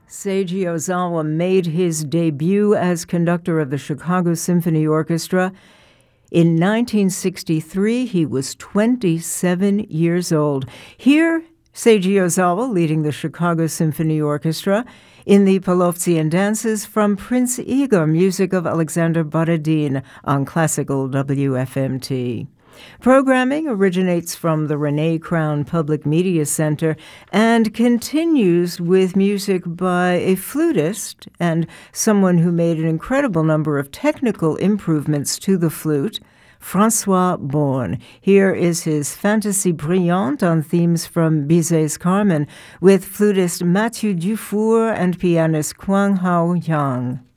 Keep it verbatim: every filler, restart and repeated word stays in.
Seiji Ozawa made his debut as conductor of the Chicago Symphony Orchestra. In nineteen sixty-three, he was twenty-seven years old. Here, Seiji Ozawa leading the Chicago Symphony Orchestra in the Polovtsian dances from Prince Igor, music of Alexander Borodin on Classical W F M T. Programming originates from the Renee Crown Public Media Center and continues with music by a flutist and someone who made an incredible number of technical improvements to the flute, François Born. Here is his Fantasie Brillante on themes from Bizet's Carmen with flutist Mathieu Dufour and pianist Kwang Hao Yang.